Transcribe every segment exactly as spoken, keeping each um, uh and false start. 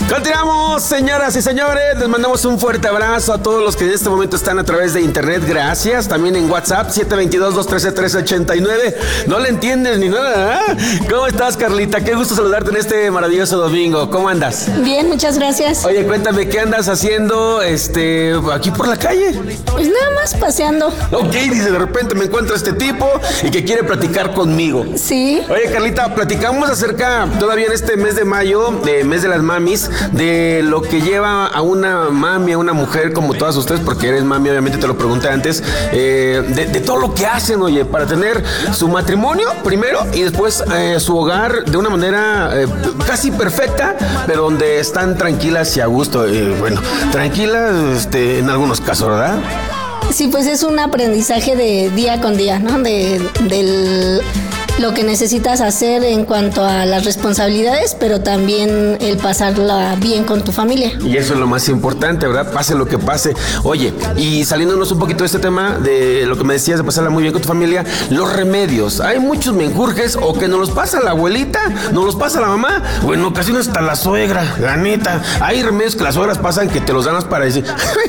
Continuamos, señoras y señores. Les mandamos un fuerte abrazo a todos los que en este momento están a través de internet. Gracias. También en WhatsApp, siete dos dos, dos uno tres, tres ocho nueve. No le entiendes ni nada, ¿eh? ¿Cómo estás, Carlita? Qué gusto saludarte en este maravilloso domingo. ¿Cómo andas? Bien, muchas gracias. Oye, cuéntame, ¿qué andas haciendo este, aquí por la calle? Pues nada más paseando. Ok, dice, de repente me encuentro este tipo y que quiere platicar conmigo. Sí. Oye, Carlita, platicamos acerca, todavía en este mes de mayo, de mes de las mamis, de lo que lleva a una mami, a una mujer como todas ustedes, porque eres mami, obviamente te lo pregunté antes, eh, de, de todo lo que hacen, oye, para tener su matrimonio primero y después eh, su hogar de una manera eh, casi perfecta, pero donde están tranquilas y a gusto. Eh, bueno, tranquilas este, en algunos casos, ¿verdad? Sí, pues es un aprendizaje de día con día, ¿no? De, del... lo que necesitas hacer en cuanto a las responsabilidades, pero también el pasarla bien con tu familia. Y eso es lo más importante, ¿verdad? Pase lo que pase. Oye, y saliéndonos un poquito de este tema, de lo que me decías de pasarla muy bien con tu familia, los remedios. Hay muchos menjurjes, o que nos los pasa la abuelita, nos los pasa la mamá, o en ocasiones hasta la suegra, la neta. Hay remedios que las suegras pasan que te los dan para decir,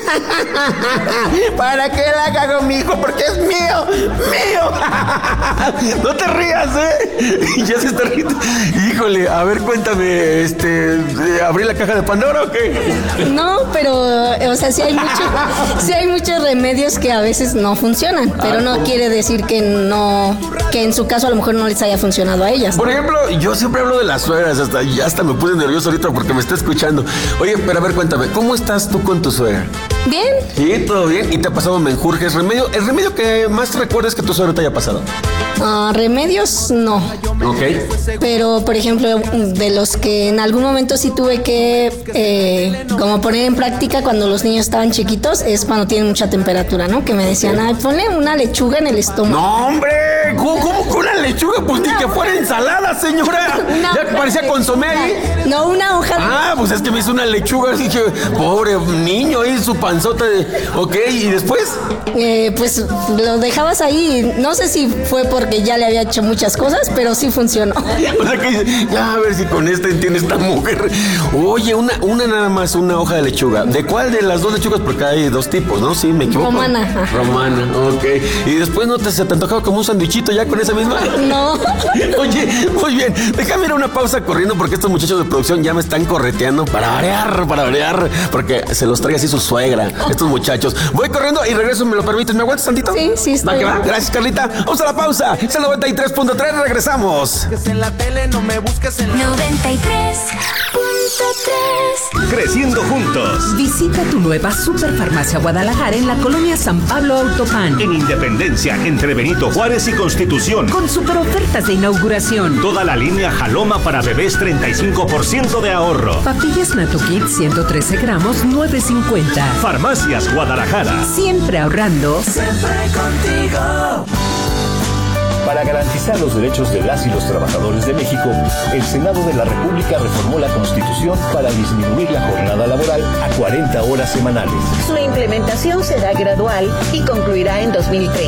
¿para qué la cago, mi hijo? Porque es mío, mío. No te rías, ¿eh? Ya se está riendo. Híjole, a ver, cuéntame, este, ¿abrí la caja de Pandora o qué? No, pero, o sea, sí hay muchos, sí hay muchos remedios que a veces no funcionan, pero no quiere decir que no, que en su caso a lo mejor no les haya funcionado a ellas. Por ejemplo, yo siempre hablo de las suegras, hasta, ya hasta me puse nervioso ahorita porque me está escuchando. Oye, pero a ver, cuéntame, ¿cómo estás tú con tu suegra? Bien. Sí, todo bien. ¿Y te ha pasado menjurjes? ¿Remedio? ¿El remedio que más recuerdas que tu suegra te haya pasado? Uh, remedios, no. Ok. Pero, por ejemplo, de los que en algún momento sí tuve que eh, como poner en práctica cuando los niños estaban chiquitos, es cuando tienen mucha temperatura, ¿no? Que me decían, ay, ponle una lechuga en el estómago. ¡No, hombre! ¿Cómo, cómo que una lechuga? Pues ni que fuera ensalada, señora. Una ¿Ya que parecía consomé ahí? No, una hoja. Ah, pues es que me hizo una lechuga. Así que, pobre niño ahí, su panzota de... Ok, ¿y después? Eh, pues lo dejabas ahí. No sé si fue porque ya le había hecho muchas cosas, pero sí funcionó. O sea que, ya a ver si con esta entiende esta mujer. Oye, una, una nada más, una hoja de lechuga. ¿De cuál de las dos lechugas? Porque hay dos tipos, ¿no? Sí, me equivoco. Romana. Romana, ok. ¿Y después no te, se te antojaba como un sandwichito ya con esa misma? No. Oye, muy bien. Déjame ir a una pausa corriendo porque estos muchachos de producción ya me están correteando para variar, para variar. Porque se los trae así su suegra, estos muchachos. Voy corriendo y regreso, ¿me lo permites? ¿Me aguantas tantito? Sí, sí, está ¿Va que bien. va? Gracias, Carlita. Vamos a la pausa. Es el noventa y tres punto tres, regresamos. En la tele no me busques en la... noventa y tres punto tres. Creciendo juntos. Visita tu nueva Superfarmacia Guadalajara en la colonia San Pablo Autopan. En Independencia, entre Benito Juárez y Constitución. Con super ofertas de inauguración. Toda la línea Jaloma para bebés, treinta y cinco por ciento de ahorro. Papillas Natokit, ciento trece gramos, nueve cincuenta. Farmacias Guadalajara. Siempre ahorrando. Siempre contigo. Para garantizar los derechos de las y los trabajadores de México, el Senado de la República reformó la Constitución para disminuir la jornada laboral a cuarenta horas semanales. Su implementación será gradual y concluirá en dos mil treinta.